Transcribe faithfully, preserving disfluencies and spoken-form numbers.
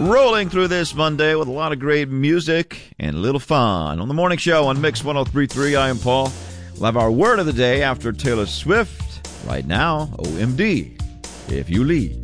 Rolling through this Monday with a lot of great music and a little fun. On the morning show on Mix one oh three point three, I am Paul. We'll have our word of the day after Taylor Swift. Right now, O M D, If You Leave.